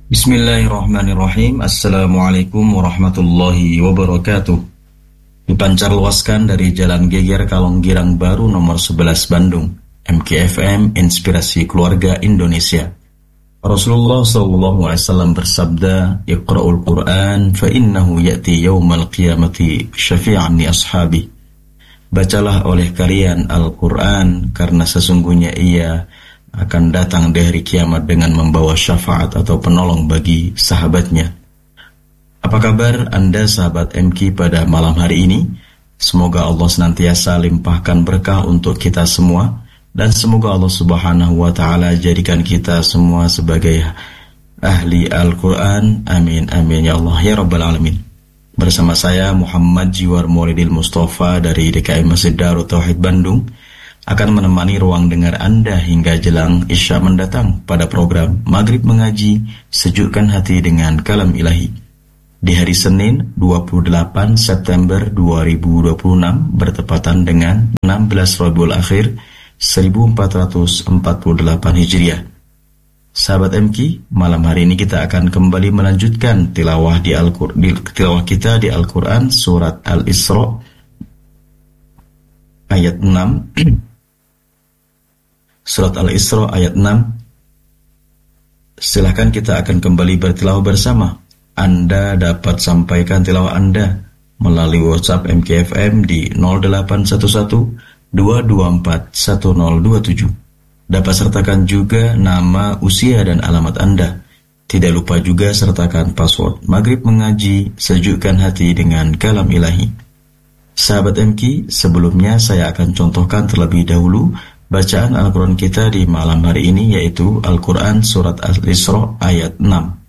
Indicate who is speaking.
Speaker 1: Bismillahirrahmanirrahim. Assalamualaikum warahmatullahi wabarakatuh. Dipancar luaskan dari Jalan Geger Kalonggirang Baru nomor 11 Bandung, MKFM Inspirasi Keluarga Indonesia. Rasulullah SAW bersabda, "Iqra'ul Qur'an fa innahu ya'ti yaumal qiyamati syafi'an li ashabi." Bacalah oleh kalian Al-Qur'an karena sesungguhnya ia akan datang di hari kiamat dengan membawa syafaat atau penolong bagi sahabatnya. Apa kabar Anda sahabat MK pada malam hari ini? Semoga Allah senantiasa limpahkan berkah untuk kita semua, dan semoga Allah Subhanahu wa Ta'ala jadikan kita semua sebagai ahli Al-Quran. Amin amin ya Allah ya Rabbal Alamin. Bersama saya Muhammad Jiwar Maulidil Mustafa dari DKI Masjid Darut Tauhid Bandung akan menemani ruang dengar Anda hingga jelang Isya mendatang pada program Maghrib Mengaji, Sejukkan Hati dengan Kalam Ilahi. Di hari Senin 28 September 2026 bertepatan dengan 16 Rabiul Akhir 1448 Hijriah. Sahabat MK, malam hari ini kita akan kembali melanjutkan tilawah kita di Al-Quran surat Al-Isra ayat 6. Surat Al-Isra ayat 6. Silahkan kita akan kembali bertilawah bersama. Anda dapat sampaikan tilawah Anda melalui WhatsApp MKFM di 0811 224 1027. Dapat sertakan juga nama, usia, dan alamat Anda. Tidak lupa juga sertakan password Maghrib Mengaji, Sejukkan Hati dengan Kalam Ilahi. Sahabat MK, sebelumnya saya akan contohkan terlebih dahulu bacaan Al-Quran kita di malam hari ini, yaitu Al-Quran Surat Al-Isra ayat 6.